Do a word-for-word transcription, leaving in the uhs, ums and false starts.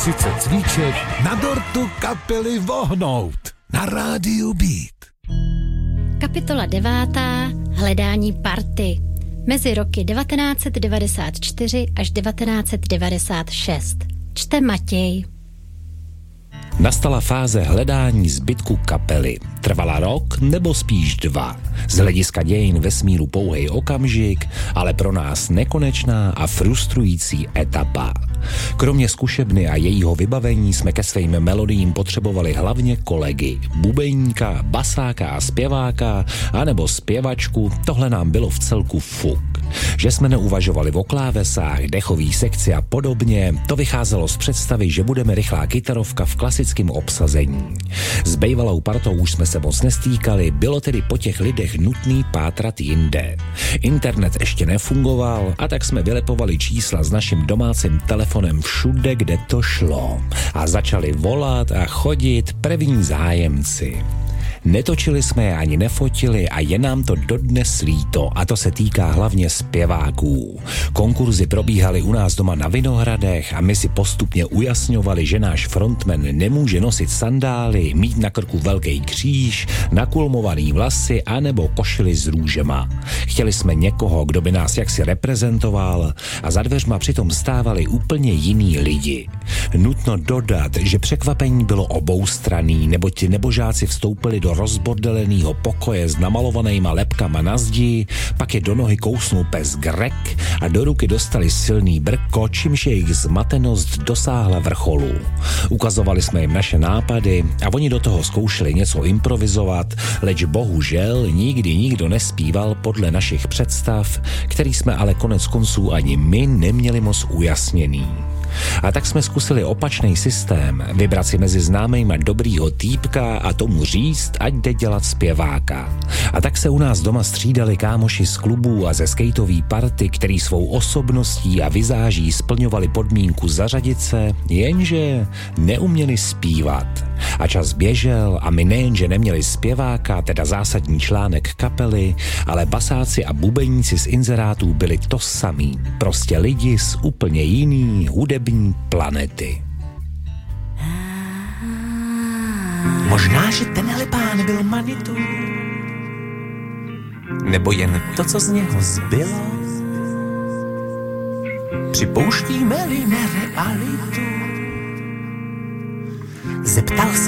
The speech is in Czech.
třicet cvíček na dortu kapely Vohnout na rádiu Beat. Kapitola devátá. Hledání party. Mezi roky devatenáct set devadesát čtyři až devatenáct set devadesát šest. Čte Matěj. Nastala fáze hledání zbytku kapely. Trvala rok nebo spíš dva. Z hlediska dějin vesmíru pouhej okamžik, ale pro nás nekonečná a frustrující etapa. Kromě zkušebny a jejího vybavení jsme ke svým melodiím potřebovali hlavně kolegy. Bubeníka, basáka a zpěváka, anebo zpěvačku, tohle nám bylo v celku fuk. Že jsme neuvažovali o klávesách, dechový sekci a podobně, to vycházelo z představy, že budeme rychlá kytarovka v klasickém obsazení. S bejvalou partou už jsme se moc nestýkali, bylo tedy po těch lidech nutný pátrat jinde. Internet ještě nefungoval a tak jsme vylepovali čísla s naším domácím telefonem všude, kde to šlo. A začali volat a chodit první zájemci. Netočili jsme je ani nefotili a je nám to dodnes líto, a to se týká hlavně zpěváků. Konkurzy probíhaly u nás doma na Vinohradech a my si postupně ujasňovali, že náš frontman nemůže nosit sandály, mít na krku velký kříž, nakulmovaný vlasy anebo košili s růžema. Chtěli jsme někoho, kdo by nás jaksi reprezentoval, a za dveřma přitom stávali úplně jiný lidi. Nutno dodat, že překvapení bylo oboustranný, neboť ti nebožáci vstoupili do rozbordelenýho pokoje s namalovanýma lepkama na zdi, pak je do nohy kousnul pes Greg a do ruky dostali silný brko, čímž jejich zmatenost dosáhla vrcholu. Ukazovali jsme jim naše nápady a oni do toho zkoušeli něco improvizovat, leč bohužel nikdy nikdo nespíval podle našich představ, který jsme ale konec konců ani my neměli moc ujasněný. A tak jsme zkusili opačný systém, vybrat si mezi známejma dobrýho týpka a tomu říct, ať jde dělat zpěváka. A tak se u nás doma střídali kámoši z klubů a ze skateový party, který svou osobností a vizáží splňovali podmínku zařadit se, jenže neuměli zpívat. A čas běžel a my nejenže neměli zpěváka, teda zásadní článek kapely, ale basáci a bubeníci z inzerátů byli to samý. Prostě lidi z úplně jiný hudební planety. Možná, že tenhle pán byl Manitou, nebo jen to, co z něho zbylo. Připouštíme-li nerealitu, zeptal se